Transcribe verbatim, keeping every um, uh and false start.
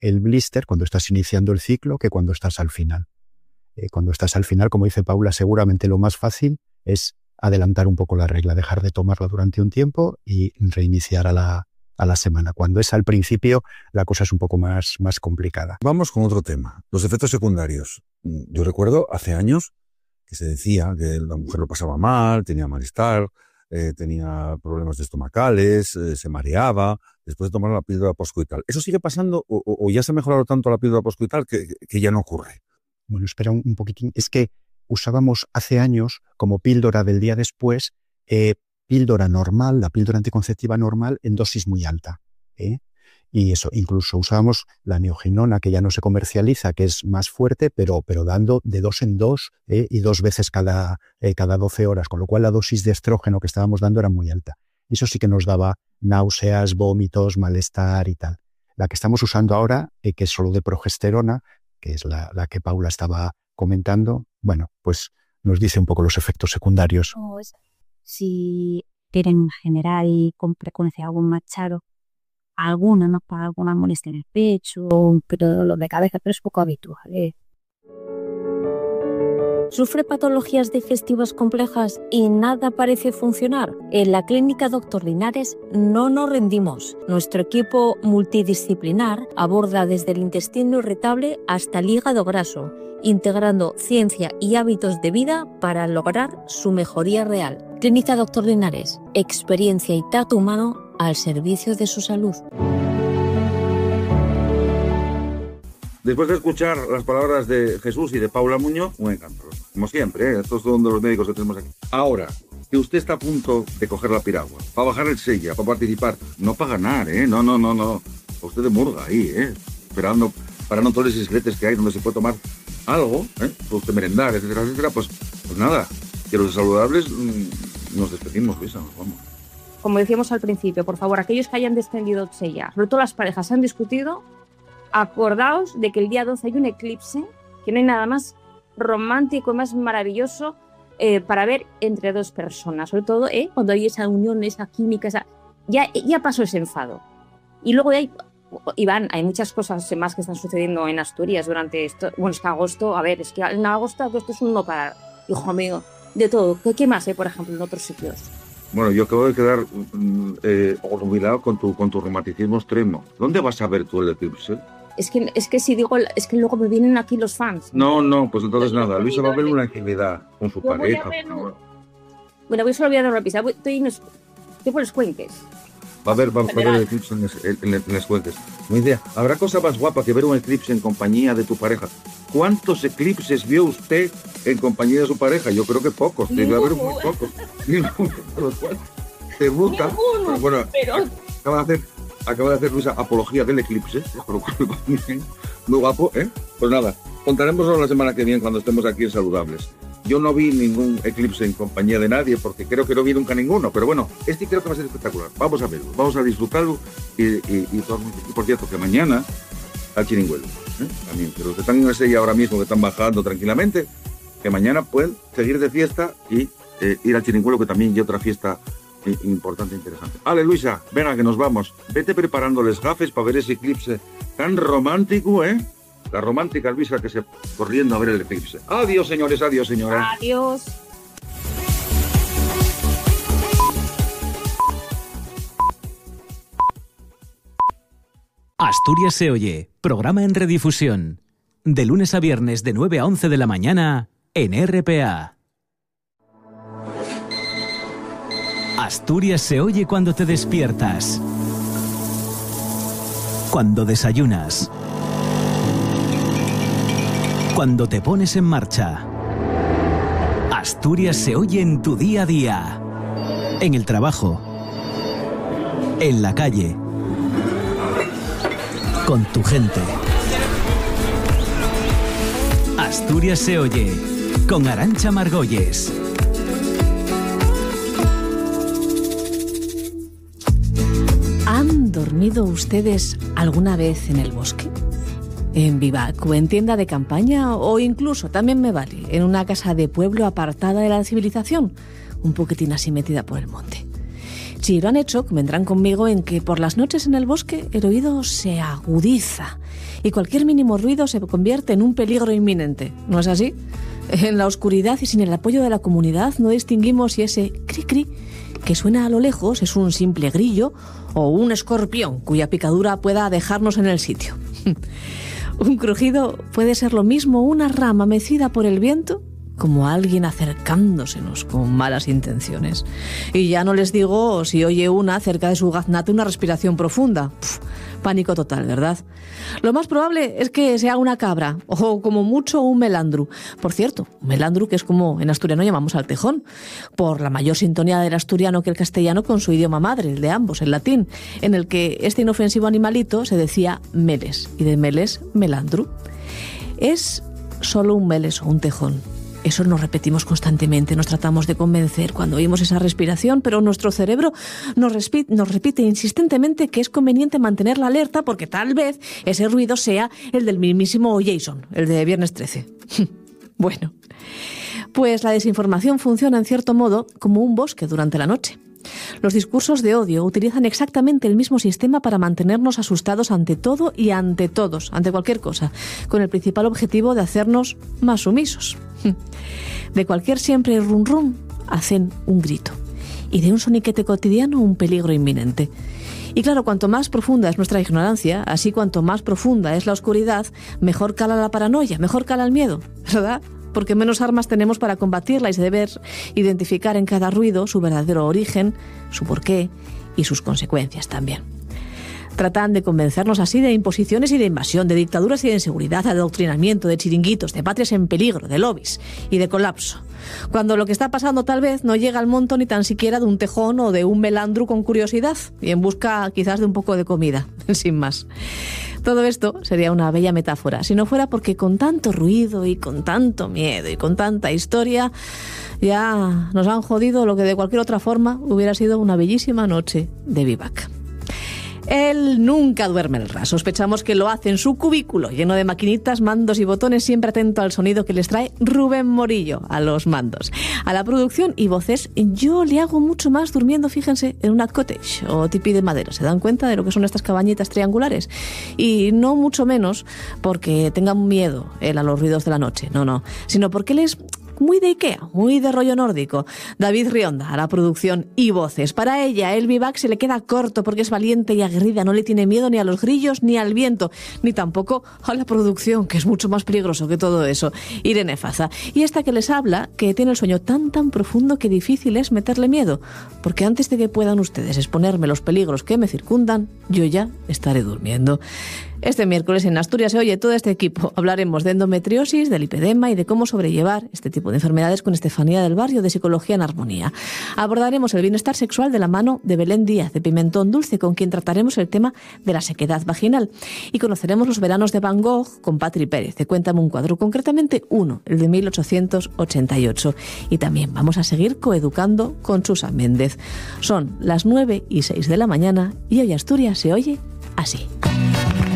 el blister cuando estás iniciando el ciclo que cuando estás al final. Eh, cuando estás al final, como dice Paula, seguramente lo más fácil es adelantar un poco la regla, dejar de tomarla durante un tiempo y reiniciar a la, a la semana. Cuando es al principio, la cosa es un poco más, más complicada. Vamos con otro tema, los efectos secundarios. Yo recuerdo hace años que se decía que la mujer lo pasaba mal, tenía malestar, eh, tenía problemas estomacales, eh, se mareaba después de tomar la píldora postcoital. ¿Eso sigue pasando o, o ya se ha mejorado tanto la píldora postcoital que, que ya no ocurre? Bueno, espera un, un poquitín. Es que usábamos hace años como píldora del día después, eh, píldora normal, la píldora anticonceptiva normal en dosis muy alta. ¿eh? Y eso, incluso usábamos la neogenona, que ya no se comercializa, que es más fuerte, pero, pero dando de dos en dos ¿eh? y dos veces cada, eh, cada doce horas, con lo cual la dosis de estrógeno que estábamos dando era muy alta. Eso sí que nos daba náuseas, vómitos, malestar y tal. La que estamos usando ahora, eh, que es solo de progesterona, que es la, la que Paula estaba comentando, bueno, pues nos dice un poco los efectos secundarios. Pues, si tienen en general con frecuencia algún macharo, alguna, ¿no? Para alguna molestia en el pecho, pero dolor de cabeza, pero es poco habitual, ¿eh? ¿Sufre patologías digestivas complejas y nada parece funcionar? En la Clínica Doctor Linares no nos rendimos. Nuestro equipo multidisciplinar aborda desde el intestino irritable hasta el hígado graso, integrando ciencia y hábitos de vida para lograr su mejoría real. Clínica Doctor Linares, experiencia y tacto humano al servicio de su salud. Después de escuchar las palabras de Jesús y de Paula Muñoz, un encanto, como siempre, ¿eh? Estos son de los médicos que tenemos aquí. Ahora, que usted está a punto de coger la piragua, para bajar el sella, para participar, no para ganar, ¿eh? No, no, no, no. Usted de murga ahí, ¿eh? Esperando, parando todos los discretes que hay donde se puede tomar algo, ¿eh? Para usted merendar, etcétera, etcétera. Pues, pues nada, que los saludables mmm, nos despedimos, Luisa, nos vamos. Como decíamos al principio, por favor, aquellos que hayan descendido sella, sobre todo las parejas, han discutido, acordaos de que el día doce hay un eclipse, que no hay nada más romántico y más maravilloso eh, para ver entre dos personas, sobre todo eh, cuando hay esa unión, esa química, esa... Ya, ya pasó ese enfado. Y luego hay, Iván, hay muchas cosas más que están sucediendo en Asturias durante esto, bueno, es que agosto, a ver, es que en agosto, agosto es un no parar, hijo mío, de todo. ¿Qué, qué más hay, por ejemplo, en otros sitios? Bueno, yo acabo de quedar eh, orgulloso con tu, con tu romanticismo extremo. ¿Dónde vas a ver tú el eclipse? Es que, es que si digo, es que luego me vienen aquí los fans. No, no, pues entonces nada. Luisa va a ver una actividad con su pareja. Bueno, bueno, voy solo voy a dar una pista. Estoy, en los, estoy por los cuenques. Va a ver, va, va a ver el eclipse en, en, en, en los cuenques. No idea. ¿Habrá cosa más guapa que ver un eclipse en compañía de tu pareja? ¿Cuántos eclipses vio usted en compañía de su pareja? Yo creo que pocos. Debe haber muy pocos. Ninguno. Te gusta. Ninguno, bueno, pero... acaba de hacer, acaba de hacer Luisa apología del eclipse. Muy guapo, ¿eh? Pues nada, contaremos la semana que viene cuando estemos aquí en Saludables. Yo no vi ningún eclipse en compañía de nadie porque creo que no vi nunca ninguno, pero bueno, este creo que va a ser espectacular. Vamos a verlo, vamos a disfrutarlo y, y, y, todo, y por cierto, que mañana al Chiringuelo, ¿eh? También, que los que están en el sella ahora mismo, que están bajando tranquilamente, que mañana pueden seguir de fiesta y eh, ir al Chiringuelo, que también hay otra fiesta eh, importante e interesante. Ale, Luisa, venga, que nos vamos. Vete preparándoles gafes para ver ese eclipse tan romántico, ¿eh? La romántica Luisa que se corriendo a ver el eclipse. Adiós, señores, adiós, señora. Adiós. Asturias se oye, programa en redifusión. De lunes a viernes de nueve a once de la mañana en R P A. Asturias se oye cuando te despiertas, cuando desayunas, cuando te pones en marcha. Asturias se oye en tu día a día, en el trabajo, en la calle, con tu gente. Asturias se oye con Arantxa Margolles. ¿Han dormido ustedes alguna vez en el bosque? ¿En bivac o en tienda de campaña? O incluso, también me vale, en una casa de pueblo apartada de la civilización, un poquitín así metida por el monte. Si lo han hecho, vendrán conmigo en que por las noches en el bosque el oído se agudiza y cualquier mínimo ruido se convierte en un peligro inminente. ¿No es así? En la oscuridad y sin el apoyo de la comunidad no distinguimos si ese cri-cri que suena a lo lejos es un simple grillo o un escorpión cuya picadura pueda dejarnos en el sitio. Un crujido puede ser lo mismo una rama mecida por el viento como alguien acercándosenos con malas intenciones. Y ya no les digo si oye una cerca de su gaznate una respiración profunda. Pff, pánico total, ¿verdad? Lo más probable es que sea una cabra o como mucho un melandru. Por cierto, un melandru que es como en asturiano llamamos al tejón, por la mayor sintonía del asturiano que el castellano con su idioma madre, el de ambos, el latín, en el que este inofensivo animalito se decía meles y de meles melandru. Es solo un meles o un tejón. Eso nos repetimos constantemente, nos tratamos de convencer cuando oímos esa respiración, pero nuestro cerebro nos, respi- nos repite insistentemente que es conveniente mantener la alerta porque tal vez ese ruido sea el del mismísimo Jason, el de Viernes trece. Bueno, pues la desinformación funciona en cierto modo como un bosque durante la noche. Los discursos de odio utilizan exactamente el mismo sistema para mantenernos asustados ante todo y ante todos, ante cualquier cosa, con el principal objetivo de hacernos más sumisos. De cualquier siempre rum rum hacen un grito y de un soniquete cotidiano un peligro inminente. Y claro, cuanto más profunda es nuestra ignorancia, así cuanto más profunda es la oscuridad, mejor cala la paranoia, mejor cala el miedo, ¿verdad? Porque menos armas tenemos para combatirla y se debe identificar en cada ruido su verdadero origen, su porqué y sus consecuencias también. Tratan de convencernos así de imposiciones y de invasión, de dictaduras y de inseguridad, de adoctrinamiento, de chiringuitos, de patrias en peligro, de lobbies y de colapso. Cuando lo que está pasando tal vez no llega al monto ni tan siquiera de un tejón o de un melandru con curiosidad y en busca quizás de un poco de comida, sin más. Todo esto sería una bella metáfora, si no fuera porque con tanto ruido y con tanto miedo y con tanta historia ya nos han jodido lo que de cualquier otra forma hubiera sido una bellísima noche de vivac. Él nunca duerme el ras. Sospechamos que lo hace en su cubículo, lleno de maquinitas, mandos y botones, siempre atento al sonido que les trae Rubén Morillo a los mandos. A la producción y voces, yo le hago mucho más durmiendo, fíjense, en una cottage o tipi de madera. ¿Se dan cuenta de lo que son estas cabañitas triangulares? Y no mucho menos porque tengan miedo él a los ruidos de la noche, no, no, sino porque él es muy de Ikea, muy de rollo nórdico. David Rionda a la producción y voces. Para ella, el vivac se le queda corto porque es valiente y aguerrida, no le tiene miedo ni a los grillos ni al viento, ni tampoco a la producción, que es mucho más peligroso que todo eso. Irene Faza. Y esta que les habla, que tiene el sueño tan tan profundo que difícil es meterle miedo, porque antes de que puedan ustedes exponerme los peligros que me circundan, yo ya estaré durmiendo. Este miércoles en Asturias se oye todo este equipo. Hablaremos de endometriosis, del lipedema y de cómo sobrellevar este tipo de enfermedades con Estefanía del Barrio de Psicología en Armonía. Abordaremos el bienestar sexual de la mano de Belén Díaz de Pimentón Dulce, con quien trataremos el tema de la sequedad vaginal. Y conoceremos los veranos de Van Gogh con Patri Pérez, de Cuéntame un cuadro, concretamente uno, el de mil ochocientos ochenta y ocho. Y también vamos a seguir coeducando con Susan Méndez. Son las nueve y seis de la mañana y hoy Asturias se oye así.